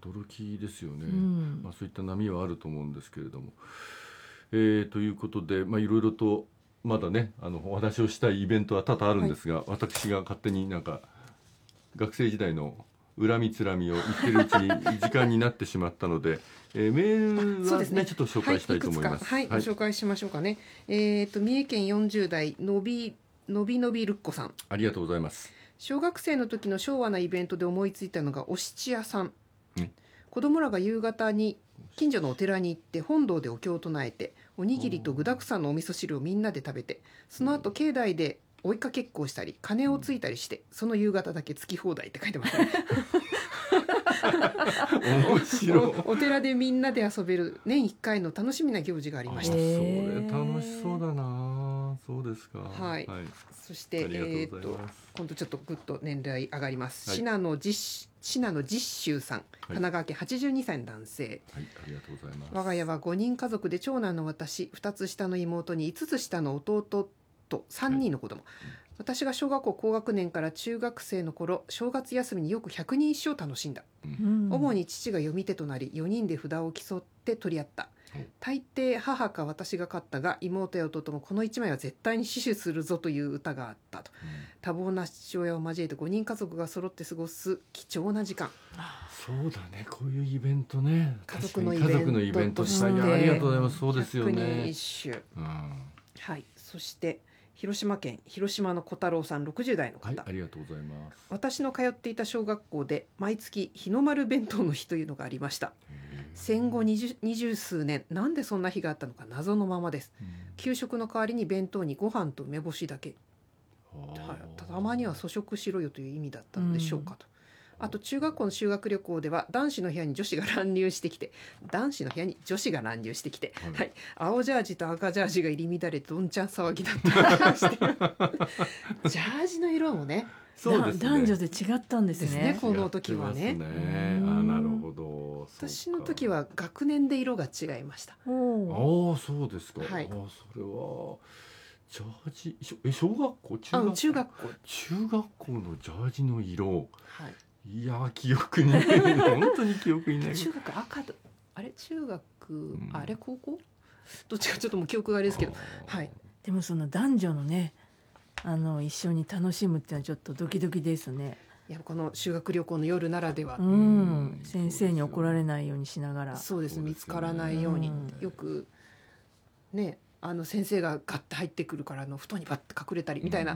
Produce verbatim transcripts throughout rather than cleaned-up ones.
驚きですよね、 うんまあ、そういった波はあると思うんですけれども、えーということで、まあ、いろいろとまだねあのお話をしたいイベントは多々あるんですが、はい、私が勝手になんか学生時代の恨みつらみを言ってるうちに時間になってしまったので、えー、メールは ね, ねちょっと紹介したいと思います。 はい、はい、ご紹介しましょうかね。えーと三重県よんじゅう代のびのびのびるっこさん、 ありがとうございます。 小学生の時の昭和なイベントで思いついたのがお七屋さん、うん、子供らが夕方に近所のお寺に行って本堂でお経を唱えておにぎりと具だくさんのお味噌汁をみんなで食べて、その後境内で追いかけっこをしたり鐘をついたりして、その夕方だけつき放題って書いてますね面白い。 お, お寺でみんなで遊べる年いっかいの楽しみな行事がありました。 それ楽しそうだな。そうですか。 はい、はい、そしてえー、と今度ちょっとぐっと年齢上がります。信濃実習さん、神奈川県はちじゅうにさいの男性、 はい、ありがとうございます。 我が家はごにん家族で長男の私、ふたつ下の妹にいつつ下の弟とさんにんの子供、はい、私が小学校高学年から中学生の頃、正月休みによくひゃくにん一首を楽しんだ、うん、主に父が読み手となりよにんで札を競って取り合った、うん、大抵母か私が勝ったが、妹や弟もこのいちまいは絶対に死守するぞという歌があったと、うん、多忙な父親を交えてごにん家族が揃って過ごす貴重な時間。 そうだね、こういうイベントね、 家族のイベントとして、 ありがとうございます。そうですよね、 ひゃくにん一首、うん、はい。そして広島県広島の小太郎さんろくじゅう代の方、 はい、ありがとうございます。 私の通っていた小学校で毎月日の丸弁当の日というのがありました。戦後二十、二十数年、なんでそんな日があったのか謎のままです。給食の代わりに弁当にご飯と梅干しだけ、はい、たまには粗食しろよという意味だったのでしょうかと、うん、あと中学校の修学旅行では男子の部屋に女子が乱入してきて男子の部屋に女子が乱入してきて、はいはい、青ジャージと赤ジャージが入り乱れどんちゃん騒ぎだったジャージの色もね、 そうですね、 男女で違ったんです ね, ですねこの時は ね, ね。あ、なるほど。 私の時は学年で色が違いました。 ああ、そうですか、はい、あ、それはジャージ、え、小学校、中学校、 中学校中学校のジャージの色、はい、いや記憶に本当に記憶にない。 中学赤だ、あれ中学、うん、あれ高校どっちかちょっともう記憶があれですけど、はい、 でもその男女のね、あの一緒に楽しむっていうのはちょっとドキドキですね。 いやこの修学旅行の夜ならでは、 うん、先生に怒られないようにしながら、 そうです、見つからないように、うん、よくね、あの先生がガッて入ってくるからの布団にバッて隠れたりみたいな、うん、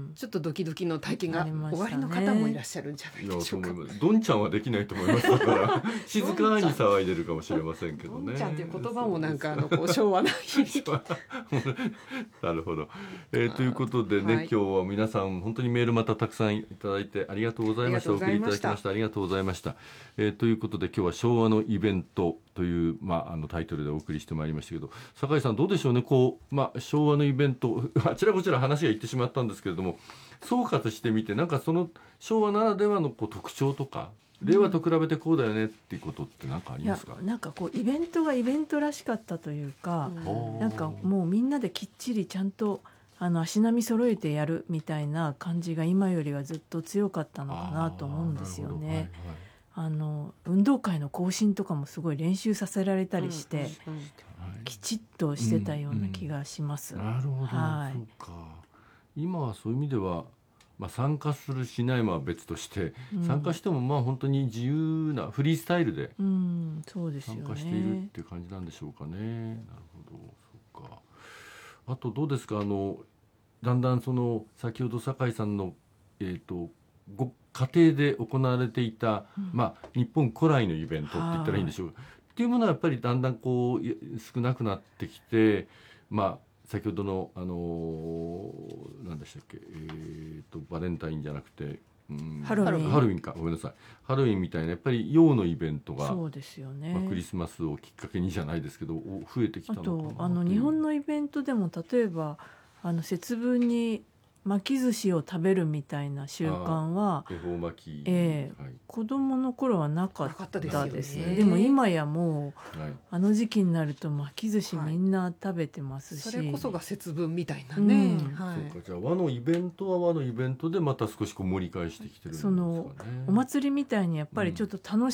ちょっ終ドキドキの体験がおありの方もいらっしゃるんじゃないでしょうか。 どんちゃんはできないと思いますから静かに騒いでるかもしれませんけどね。 どんちゃんっていう言葉もなんかあのこう昭和な響きなるほど、えー、ということでね、はい、今日は皆さん本当にメールまたたくさんいただいてありがとうございました。お送りいただきました。ありがとうございました、えー、ということで今日は昭和のイベントという、まあ、あのタイトルでお送りしてまいりましたけど、酒井さんどうでしょうね、こう、まあ、昭和のイベントあちらこちら話がいってしまったんですけれども、総括してみてなんかその昭和ならではのこう特徴とか令和と比べてこうだよねっていうことって何かありますか？ いや、なんかこうイベントがイベントらしかったというか、うん、なんかもうみんなできっちりちゃんとあの足並み揃えてやるみたいな感じが今よりはずっと強かったのかなと思うんですよね。はいはい、あの運動会の行進とかもすごい練習させられたりして、うんうんうん、きちっとしてたような気がします。 うんうん、なるほど、はい、そうか。今はそういう意味では、まあ、参加するしないもは別として、うん、参加してもまあ本当に自由なフリースタイルで参加しているっていう感じなんでしょうかね。うん、なるほど、そうか。あとどうですか、あのだんだんその先ほど酒井さんの、えーと、ご家庭で行われていた、うん、まあ、日本古来のイベントって言ったらいいんでしょう、っていうものはやっぱりだんだんこう少なくなってきて、まあ先ほどの、あのー、何でしたっけ、えー、とバレンタインじゃなくて、うん、 ハロウィンハロウィンかごめんなさいハロウィンみたいなやっぱり洋のイベントがそうですよね、 まあ、クリスマスをきっかけにじゃないですけど増えてきたのかなと。 あとあの日本のイベントでも例えばあの節分に巻き寿司を食べるみたいな習慣は恵方巻き、 えーはい、子供の頃はなかったですね。でも今やもう、はい、あの時期になると巻き寿司みんな食べてますし、 はい、それこそが節分みたいなね、うんはい、そうか。じゃあ和のイベントは和のイベントでまた少しこう盛り返してきてるんですかね。 そのお祭りみたいにやっぱりちょっと楽